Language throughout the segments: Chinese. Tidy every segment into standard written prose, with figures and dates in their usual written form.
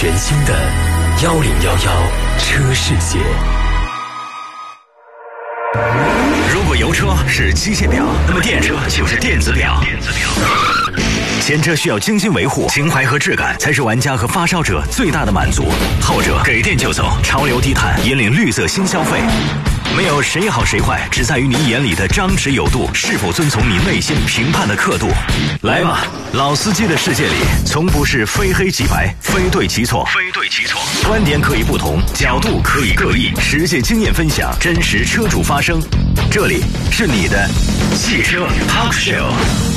全新的1011车世界。 如果油车是机械表，那么电车就是电子表。前车需要精心维护，情怀和质感才是玩家和发烧者最大的满足。后者给电就走，潮流低碳，引领绿色新消费。没有谁好谁坏，只在于你眼里的张弛有度是否遵从你内心评判的刻度。来吧，老司机的世界里从不是非黑即白，非对即错，观点可以不同，角度可以各异，实际经验分享，真实车主发声。这里是你的汽车 Talk Show。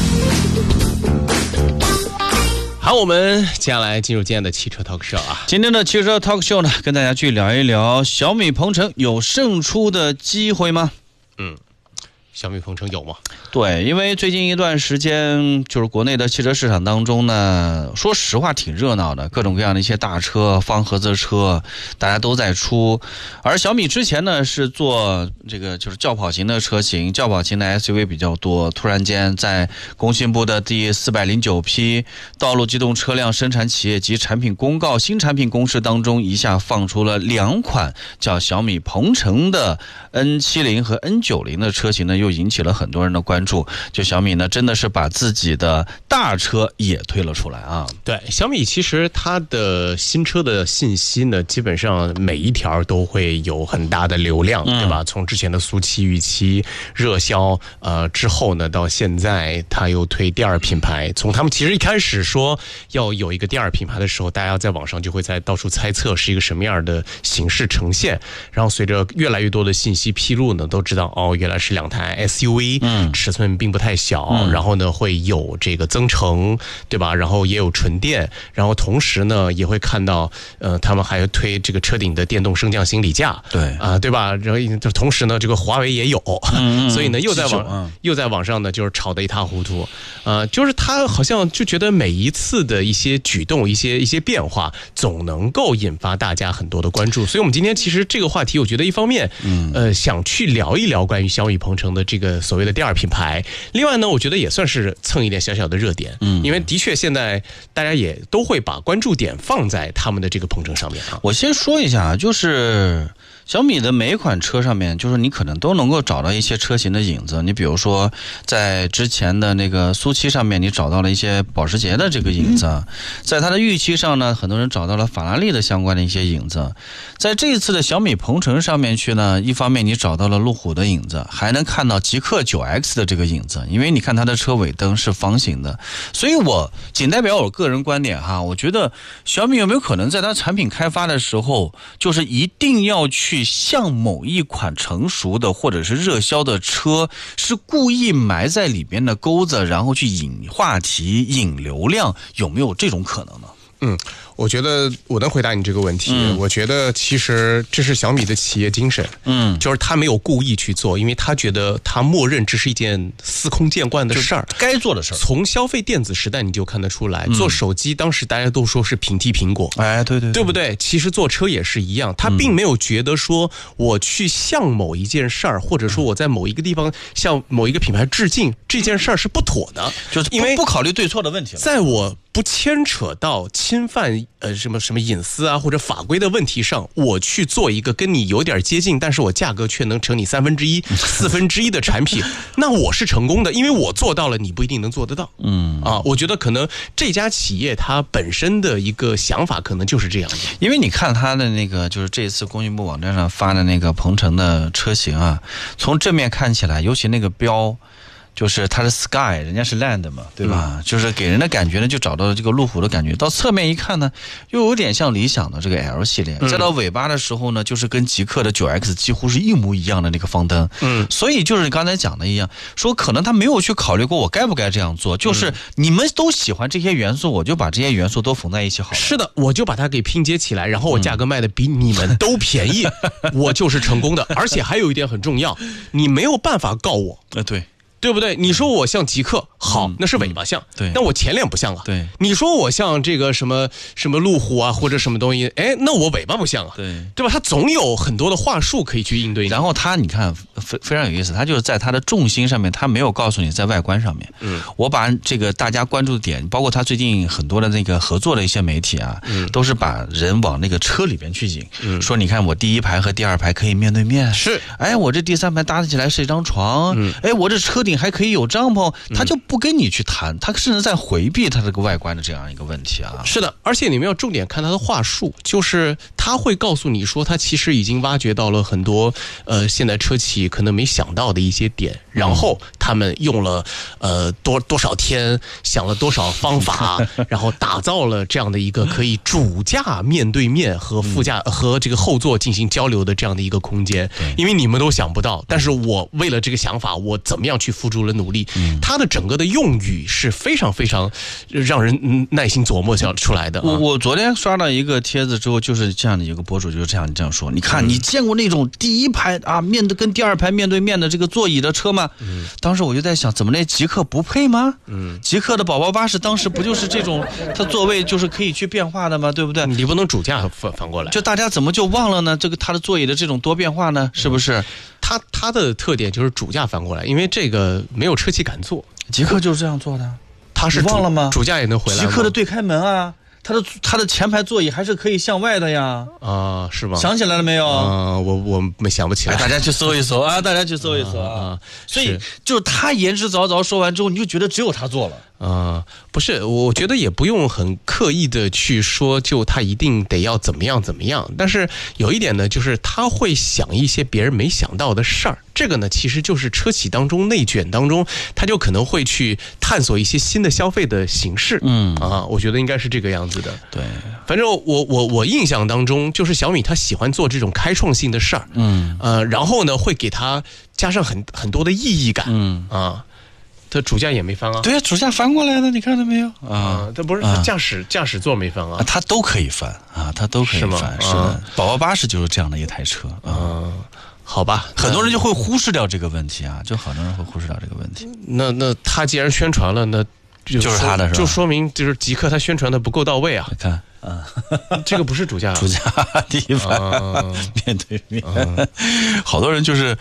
好，我们接下来进入今天的汽车 Talk Show 啊。 今天的汽车 Talk Show 呢，跟大家去聊一聊小米鹏程有胜出的机会吗？ 小米鹏程有吗？ 对，因为最近一段时间，就是国内的汽车市场当中呢，说实话挺热闹的，各种各样的一些大车、方盒子车，大家都在出。而小米之前呢是做这个就是轿跑型的车型，轿跑型的 SUV 比较多。突然间在工信部的第409批道路机动车辆生产企业及产品公告新产品公示当中，一下放出了2款叫小米鹏程的 N70 和 N90 的车型呢，又引起了很多人的关注。就小米呢真的是把自己的大车也推了出来啊。 对，小米其实它的新车的信息呢，基本上每一条都会有很大的流量，对吧？从之前的苏7、预期热销之后呢，到现在它又推第二品牌。从他们其实一开始说要有一个第二品牌的时候，大家在网上就会在到处猜测是一个什么样的形式呈现。然后随着越来越多的信息披露呢，都知道原来是2台 SUV，尺寸并不太小，然后呢会有这个增程，对吧？然后也有纯电，然后同时呢也会看到他们还推这个车顶的电动升降行李架， 对对吧？然后同时呢这个华为也有，所以呢又在网上呢就是炒得一塌糊涂，就是他好像就觉得每一次的一些举动、一些变化，总能够引发大家很多的关注。所以我们今天其实这个话题，我觉得一方面想去聊一聊关于小米鹏程的这个所谓的第二品牌，另外呢我觉得也算是蹭一点小小的热点，因为的确现在大家也都会把关注点放在他们的这个鹏程上面啊。 我先说一下，就是小米的每一款车上面，就是你可能都能够找到一些车型的影子。你比如说在之前的那个苏7上面，你找到了一些保时捷的这个影子，在它的预期上呢，很多人找到了法拉利的相关的一些影子。在这一次的小米鹏程上面去呢，一方面你找到了路虎的影子，还能看到极氪 9X 的这个影子，因为你看它的车尾灯是方形的。所以我仅代表我个人观点哈，我觉得小米有没有可能在它产品开发的时候，就是一定要去向某一款成熟的或者是热销的车，是故意埋在里边的钩子，然后去引话题、引流量，有没有这种可能呢？ 我觉得我能回答你这个问题。我觉得其实这是小米的企业精神，就是他没有故意去做，因为他觉得他默认这是一件司空见惯的事儿， 该做的事儿。 从消费电子时代你就看得出来，做手机当时大家都说是平替苹果，对不对？其实做车也是一样，他并没有觉得说我去向某一件事儿，或者说我在某一个地方向某一个品牌致敬，这件事儿是不妥的， 就是因为不考虑对错的问题了。 在我不牵扯到侵犯什么隐私啊或者法规的问题上，我去做一个跟你有点接近，但是我价格却能乘你1/3、1/4的产品，那我是成功的，因为我做到了，你不一定能做得到。我觉得可能这家企业它本身的一个想法可能就是这样的。 因为你看它的那个就是这次工信部网站上发的那个鹏程的车型啊，从正面看起来，尤其那个标。就是它是 Sky， 人家是 Land 嘛，对吧？就是给人的感觉呢，就找到了这个路虎的感觉。到侧面一看呢，又有点像理想的这个 L 系列。再到尾巴的时候呢，就是跟极氪的 9X 几乎是一模一样的那个方灯。所以就是你刚才讲的一样，说可能他没有去考虑过我该不该这样做，就是你们都喜欢这些元素，我就把这些元素都缝在一起好了。 是的，我就把它给拼接起来，然后我价格卖的比你们都便宜，我就是成功的。而且还有一点很重要，你没有办法告我。 对对不对？你说我像极客，好，那是尾巴像， 对， 那我前脸不像啊。 对， 你说我像这个什么路虎啊，或者什么东西，哎，那我尾巴不像啊，对吧？他总有很多的话术可以去应对。 然后他你看非常有意思，他就是在他的重心上面，他没有告诉你在外观上面。我把这个大家关注的点，包括他最近很多的那个合作的一些媒体啊，都是把人往那个车里边去引，说你看我第一排和第二排可以面对面， 是， 哎，我这第三排搭起来是一张床，哎，我这车顶还可以有帐篷，他就不跟你去谈，他甚至在回避他这个外观的这样一个问题啊。 是的，而且你们要重点看他的话术，就是他会告诉你说，他其实已经挖掘到了很多现在车企可能没想到的一些点，然后他们用了多少天，想了多少方法，然后打造了这样的一个可以主驾面对面和副驾和这个后座进行交流的这样的一个空间。因为你们都想不到，但是我为了这个想法，我怎么样去付出了努力。他的整个的用语是非常非常让人耐心琢磨出来的。 我昨天刷到一个帖子之后，就是这样的一个博主就是这样说，你看你见过那种第一排啊跟第二排面对面的这个座椅的车吗？当时我就在想，怎么那极客不配吗？极客的宝宝巴士当时不就是这种，它座位就是可以去变化的吗？对不对？ 你不能主驾反过来， 就大家怎么就忘了呢？这个它的座椅的这种多变化呢？是不是？ 它的特点就是主驾反过来，因为这个没有车企敢做。 极客就是这样做的， 他是忘了吗？ 主驾也能回来吗？ 极客的对开门啊。它的前排座椅还是可以向外的呀， 是吗？ 想起来了没有？ 我没想不起来， 大家去搜一搜啊，大家去搜一搜啊。所以就是他言之凿凿说完之后，你就觉得只有他做了。 不是，我觉得也不用很刻意的去说，就他一定得要怎么样，但是有一点呢，就是他会想一些别人没想到的事儿。这个呢，其实就是车企当中内卷当中，他就可能会去探索一些新的消费的形式。我觉得应该是这个样子的。 对， 反正我印象当中，就是小米他喜欢做这种开创性的事儿。然后呢，会给他加上很多的意义感。它主驾也没翻啊？ 对啊，主驾翻过来的，你看到没有？ 它不是驾驶座没翻啊？ 它都可以翻啊，它都可以翻。是的，宝宝巴士就是这样的一台车。 好吧， 很多人就会忽视掉这个问题啊，就很多人会忽视掉这个问题。 那他既然宣传了，那就是他的，是吧？ 就说明就是极客他宣传的不够到位啊。 你看， 这个不是主驾， 主驾第一排面对面，好多人就是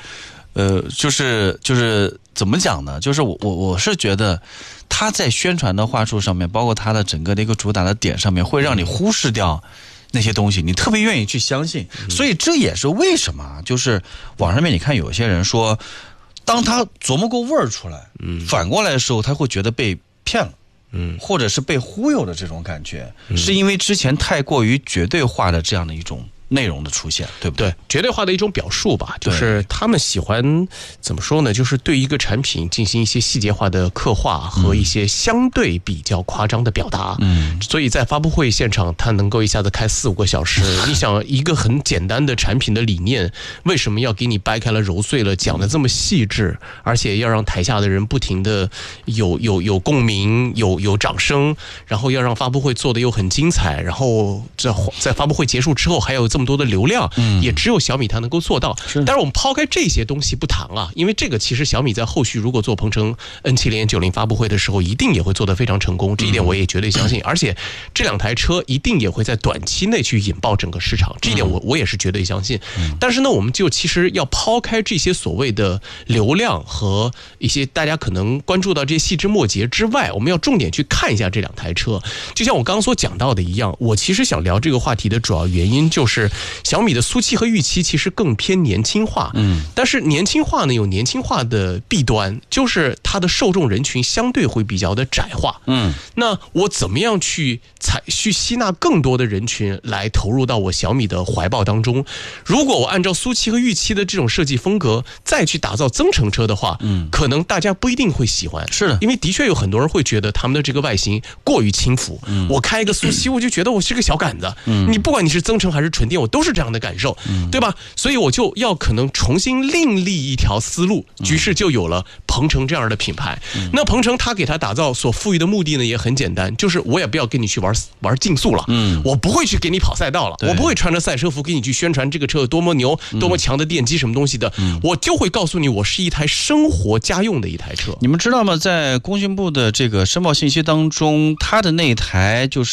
怎么讲呢？就是我是觉得他在宣传的话术上面，包括他的整个的一个主打的点上面，会让你忽视掉那些东西，你特别愿意去相信。所以这也是为什么，就是网上面你看有些人说，当他琢磨过味儿出来，反过来的时候，他会觉得被骗了。或者是被忽悠的这种感觉，是因为之前太过于绝对化的这样的一种内容的出现，对不对？ 对，绝对化的一种表述吧，就是他们喜欢怎么说呢？就是对一个产品进行一些细节化的刻画和一些相对比较夸张的表达。所以在发布会现场，他能够一下子开4-5个小时。你想，一个很简单的产品的理念，为什么要给你掰开了揉碎了讲的这么细致，而且要让台下的人不停的有共鸣，有掌声，然后要让发布会做的又很精彩，然后在发布会结束之后还有这么多的流量，也只有小米它能够做到。但是我们抛开这些东西不谈啊，因为这个其实小米在后续如果做鹏程 N7 联90发布会的时候，一定也会做得非常成功，这一点我也绝对相信。而且这2台车一定也会在短期内去引爆整个市场，这一点我也是绝对相信。但是呢，我们就其实要抛开这些所谓的流量和一些大家可能关注到这些细枝末节之外，我们要重点去看一下这2台车。就像我刚刚所讲到的一样，我其实想聊这个话题的主要原因就是小米的苏7和御7其实更偏年轻化。但是年轻化呢有年轻化的弊端，就是它的受众人群相对会比较的窄化。那我怎么样去吸纳更多的人群来投入到我小米的怀抱当中？如果我按照苏7和御7的这种设计风格再去打造增程车的话，可能大家不一定会喜欢。 是的， 因为的确有很多人会觉得他们的这个外形过于轻浮。我开一个苏7，我就觉得我是个小杆子。你不管你是增程还是纯电店我都是这样的感受，对吧？所以我就要可能重新另立一条思路，于是就有了鹏程这样的品牌。那鹏程它给它打造所赋予的目的呢也很简单，就是我也不要跟你去玩竞速了，我不会去给你跑赛道了，我不会穿着赛车服给你去宣传这个车有多么牛、多么强的电机什么东西的，我就会告诉你我是一台生活家用的一台车。 你们知道吗？在工信部的这个申报信息当中，它的那台就是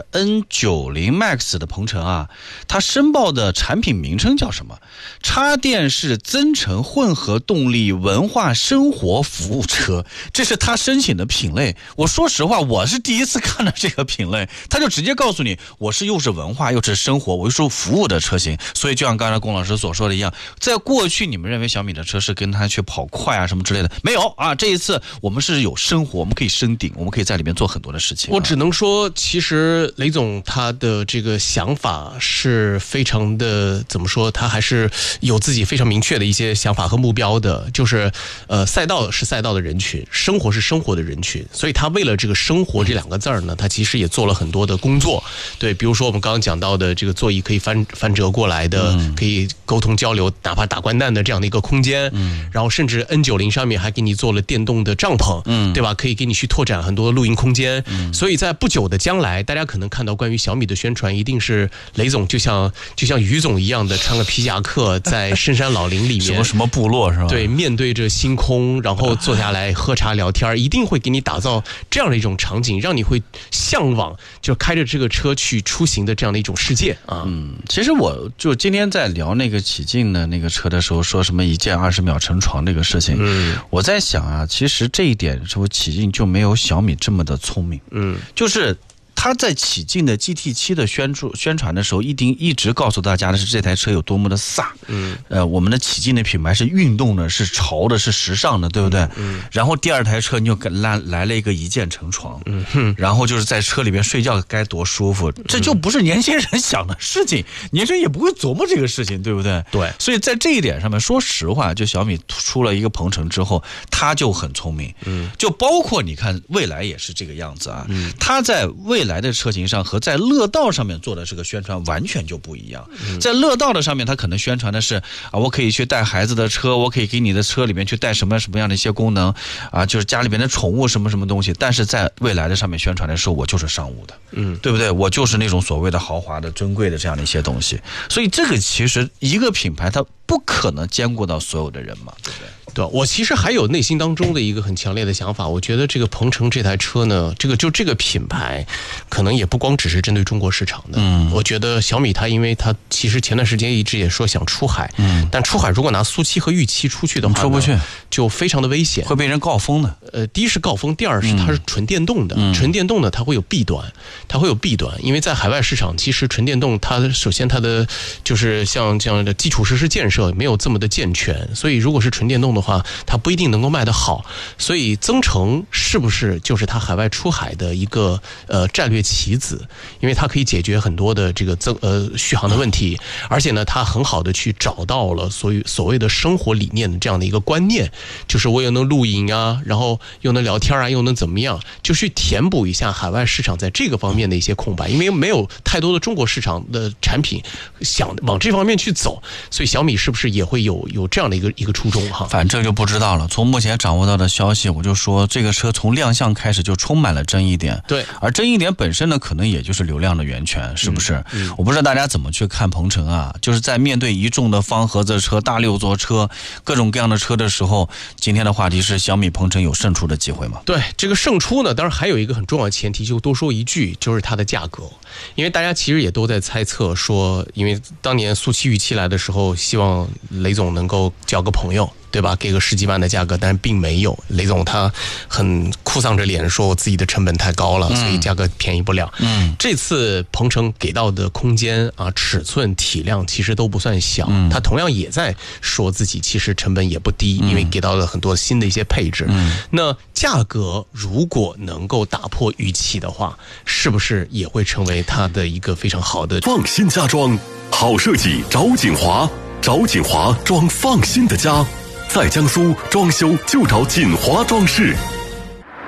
N90 Max 的鹏程啊，它申报的产品名称叫什么？插电式增程混合动力文化生活服务车，这是它申请的品类。我说实话，我是第一次看到这个品类，它就直接告诉你，我是又是文化又是生活，我又是服务的车型。所以就像刚才龚老师所说的一样，在过去你们认为小米的车是跟它去跑快啊什么之类的，没有啊，这一次我们是有生活，我们可以升顶，我们可以在里面做很多的事情。 我只能说，其实雷总他的这个想法是非常的，怎么说，他还是有自己非常明确的一些想法和目标的，就是赛道是赛道的人群，生活是生活的人群，所以他为了这个生活这两个字儿呢，他其实也做了很多的工作。对，比如说我们刚刚讲到的这个座椅可以翻折过来的，可以沟通交流，哪怕打掼蛋的这样的一个空间，然后甚至 N90 上面还给你做了电动的帐篷，对吧？可以给你去拓展很多的露营空间。所以在不久的将来，大家可能看到关于小米的宣传，一定是雷总就像于总一样的穿个皮夹克在深山老林里面什么部落是吧？ 对，面对着星空，然后坐下来喝茶聊天，一定会给你打造这样的一种场景，让你会向往就开着这个车去出行的这样的一种世界啊。 其实我就今天在聊那个启劲的那个车的时候，说什么1键20秒成床这个事情，我在想啊，其实这一点说启劲就没有小米这么的聪明，就是他在启劲的 GT7 的宣传的时候，一直告诉大家的是这台车有多么的飒。我们的启劲的品牌是运动的，是潮的，是时尚的，对不对？然后第二台车你就来了一个1键成床，然后就是在车里面睡觉该多舒服，这就不是年轻人想的事情，年轻人也不会琢磨这个事情，对不对？ 对， 所以在这一点上面，说实话，就小米出了一个鹏程之后，他就很聪明。就包括你看蔚来也是这个样子啊，他在蔚来的车型上和在乐道上面做的这个宣传完全就不一样。在乐道的上面，他可能宣传的是啊，我可以去带孩子的车，我可以给你的车里面去带什么样的一些功能啊，就是家里面的宠物什么东西。但是在蔚来的上面宣传的时候，我就是商务的，对不对？我就是那种所谓的豪华的、珍贵的这样的一些东西。所以这个其实一个品牌它不可能兼顾到所有的人嘛，对不对？ 对，我其实还有内心当中的一个很强烈的想法，我觉得这个鹏程这台车呢，这个品牌可能也不光只是针对中国市场的。我觉得小米它因为它其实前段时间一直也说想出海，但出海如果拿苏7和豫7出去的话， 出不去就非常的危险， 会被人告封的。 第一是告封，第二是它是纯电动的，纯电动的它会有弊端，因为在海外市场，其实纯电动它首先它的就是像这样的基础设施建设没有这么的健全，所以如果是纯电动的话，它不一定能够卖得好。所以增程是不是就是它海外出海的一个战略棋子？因为它可以解决很多的这个续航的问题，而且呢，它很好的去找到了所谓的生活理念的这样的一个观念，就是我又能露营啊，然后又能聊天啊，又能怎么样，就去填补一下海外市场在这个方面的一些空白，因为没有太多的中国市场的产品想往这方面去走，所以小米是不是也会有这样的一个初衷哈？ 反正就不知道了。从目前掌握到的消息，我就说这个车从亮相开始就充满了争议点。 对， 而争议点本身呢，可能也就是流量的源泉，是不是？我不知道大家怎么去看鹏程啊？就是在面对一众的方盒子车、大6座车、各种各样的车的时候，今天的话题是小米鹏程有胜出的机会吗？ 对，这个胜出呢，当然还有一个很重要的前提，就多说一句，就是它的价格。因为大家其实也都在猜测说，因为当年苏7、豫7来的时候，希望雷总能够交个朋友，对吧？给个10几万的价格，但是并没有。雷总他很哭丧着脸说，我自己的成本太高了，所以价格便宜不了。这次鹏程给到的空间啊、尺寸、体量其实都不算小，他同样也在说自己其实成本也不低，因为给到了很多新的一些配置。那价格如果能够打破预期的话，是不是也会成为他的一个非常好的放心家装，好设计找锦华，找锦华装放心的家。在江苏装修就找锦华装饰。